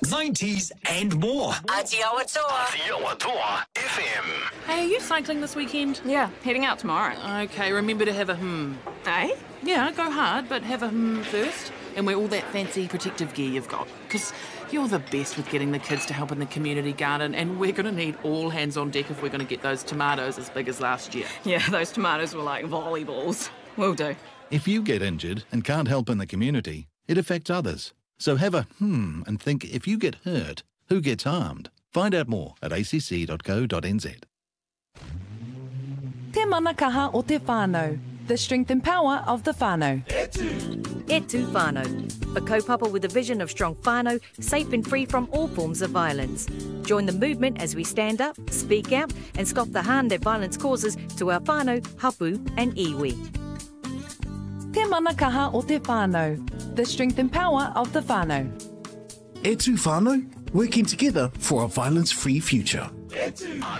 classics, 90s and more. Aotearoa Toa. Aotearoa Toa FM. Hey, are you cycling this weekend? Yeah, heading out tomorrow. Okay, remember to have a Eh? Yeah, go hard, but have a first. And wear all that fancy protective gear you've got. Because you're the best with getting the kids to help in the community garden, and we're going to need all hands on deck if we're going to get those tomatoes as big as last year. Yeah, those tomatoes were like volleyballs. Will do. If you get injured and can't help in the community, it affects others. So have a and think, if you get hurt, who gets harmed? Find out more at acc.co.nz. Te manakaha o te whānau. The strength and power of the whānau. Etu Whānau, a kaupapa with a vision of strong whānau, safe and free from all forms of violence. Join the movement as we stand up, speak out and stop the harm that violence causes to our whānau, hapu and iwi. Te manakaha o te whānau. The strength and power of the whānau. Etu Whānau, working together for a violence-free future.